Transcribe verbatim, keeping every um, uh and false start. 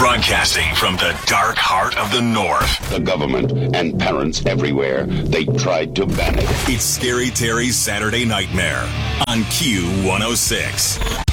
Broadcasting from the dark heart of the North. The government and parents everywhere, they tried to ban it. It's Scary Terry's Saturday Nightmare on Q one oh six.